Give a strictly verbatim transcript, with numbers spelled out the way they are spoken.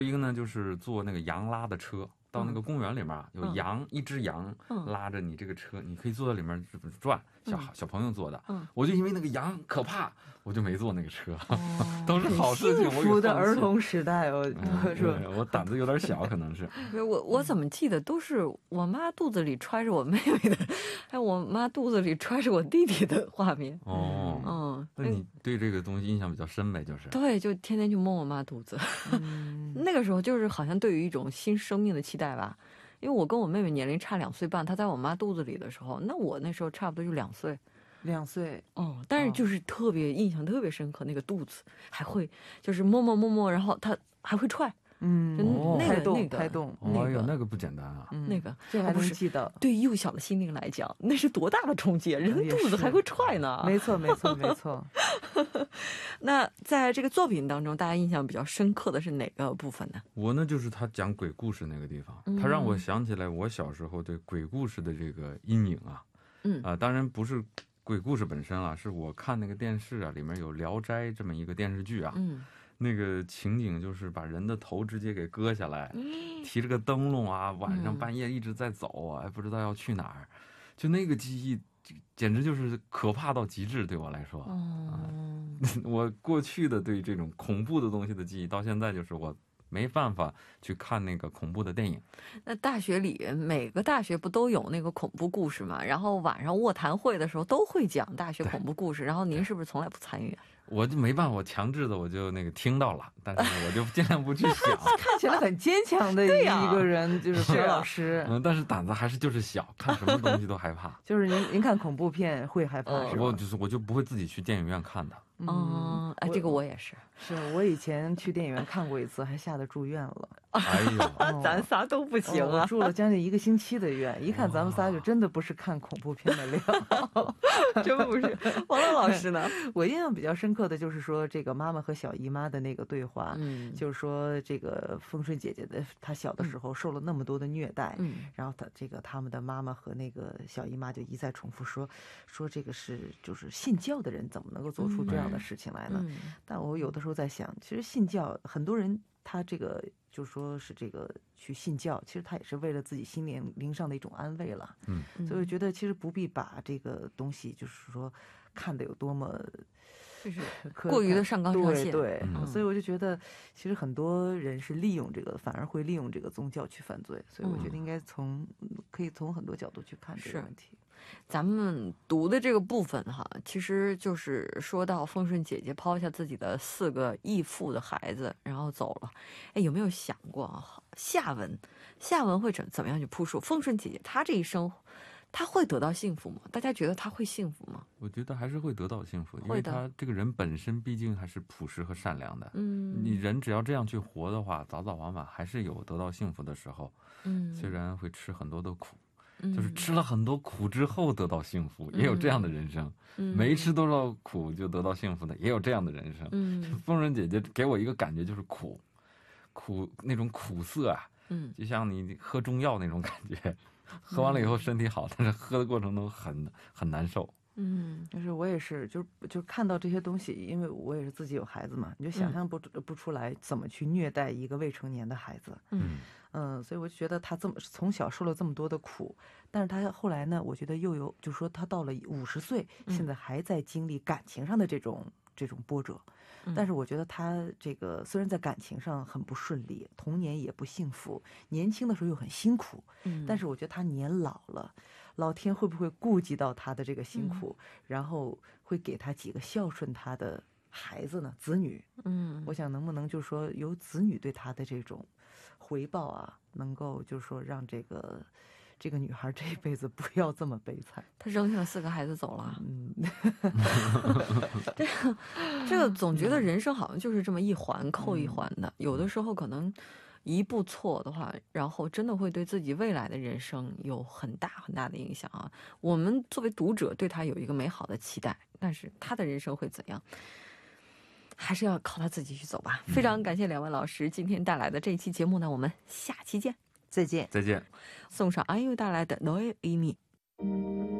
一个呢就是坐那个羊拉的车，到那个公园里面有羊，一只羊拉着你这个车，你可以坐在里面转，小小朋友坐的。我就因为那个羊可怕，我就没坐那个车。都是好事情， 幸福的儿童时代，我说我胆子有点小，可能是。 我我怎么记得都是我妈肚子里揣着我妹妹的，还有我妈肚子里揣着我弟弟的画面。 哦，嗯，那你对这个东西印象比较深呗，就是。 对，就天天就摸我妈肚子。那个时候就是好像对于一种新生命的期待吧，因为我跟我妹妹年龄差两岁半，她在我妈肚子里的时候，那我那时候差不多就两岁。 两岁哦，但是就是特别印象特别深刻，那个肚子还会就是摸摸摸摸，然后她还会踹。嗯，那个那个胎动， 哎呦，那个不简单啊， 那个这还能记得。 对幼小的心灵来讲，那是多大的冲击，人肚子还会踹呢。 没错，没错，没错。 那在这个作品当中，大家印象比较深刻的是哪个部分呢？ 我呢，就是他讲鬼故事那个地方，他让我想起来我小时候对鬼故事的这个阴影啊。嗯啊，当然不是鬼故事本身啊，是我看那个电视啊，里面有《聊斋》这么一个电视剧啊。嗯。那个情景就是把人的头直接给割下来，提着个灯笼啊，晚上半夜一直在走啊，还不知道要去哪儿，就那个记忆简直就是可怕到极致，对我来说。嗯，我过去的对这种恐怖的东西的记忆，到现在就是我没办法去看那个恐怖的电影。 那大学里每个大学不都有那个恐怖故事吗？然后晚上卧谈会的时候都会讲大学恐怖故事，然后您是不是从来不参与啊？ 我就没办法，我强制的我就那个听到了，但是我就尽量不去想。 看起来很坚强的一个人，就是何老师。 嗯，但是胆子还是就是小，看什么东西都害怕。 就是您您看恐怖片会害怕是吧？ 我就是我就不会自己去电影院看的。 嗯，哎，这个我也是， 是我以前去电影院看过一次，还吓得住院了。 哎呦， 咱仨都不行啊！ 我住了将近一个星期的院，一看咱们仨就真的不是看恐怖片的料， 真不是。王乐老师呢？ 我印象比较深刻的就是说，这个妈妈和小姨妈的那个对话，嗯，就是说这个丰顺姐姐的她小的时候受了那么多的虐待，嗯，然后她这个他们的妈妈和那个小姨妈就一再重复说说这个是就是信教的人怎么能够做出这样的事情来呢？嗯、但我有的时候在想，其实信教很多人他这个就说是这个去信教，其实他也是为了自己心灵灵上的一种安慰了。嗯，所以我觉得其实不必把这个东西就是说看得有多么就是过于的上纲上线。 对对、嗯，所以我就觉得其实很多人是利用这个，反而会利用这个宗教去犯罪。所以我觉得应该从、嗯、可以从很多角度去看这个问题。 咱们读的这个部分哈，其实就是说到丰顺姐姐抛下自己的四个义父的孩子，然后走了。哎，有没有想过啊？下文，下文会怎怎么样去铺述丰顺姐姐她这一生，她会得到幸福吗？大家觉得她会幸福吗？ 我觉得还是会得到幸福，因为她这个人本身毕竟还是朴实和善良的。嗯，你人只要这样去活的话，早早晚晚还是有得到幸福的时候。嗯，虽然会吃很多的苦。就是吃了很多苦之后得到幸福，也有这样的人生。嗯、没吃多少苦就得到幸福的，也有这样的人生。嗯，丰顺姐姐给我一个感觉就是苦，苦那种苦涩啊，嗯，就像你喝中药那种感觉，喝完了以后身体好，但是喝的过程中很很难受。 嗯，就是我也是，就是就看到这些东西，因为我也是自己有孩子嘛，你就想象不、嗯、不出来怎么去虐待一个未成年的孩子。嗯嗯，所以我就觉得他这么从小受了这么多的苦，但是他后来呢，我觉得又有，就是说他到了五十岁，现在还在经历感情上的这种。这种波折，但是我觉得他这个虽然在感情上很不顺利，童年也不幸福，年轻的时候又很辛苦，嗯，但是我觉得他年老了，老天会不会顾及到他的这个辛苦，嗯、然后会给他几个孝顺他的孩子呢？子女，嗯，我想能不能就是说由子女对他的这种回报啊，能够就是说让这个。这个女孩这一辈子不要这么悲惨， 她扔下了四个孩子走了。嗯，这个这个总觉得人生好像就是这么一环扣一环的，嗯、有的时候可能一步错的话，然后真的会对自己未来的人生有很大很大的影响啊。我们作为读者对她有一个美好的期待，但是她的人生会怎样？还是要靠她自己去走吧。非常感谢两位老师今天带来的这一期节目呢，我们下期见。 再见， 再见。 送上安又带来的《너의 의미》。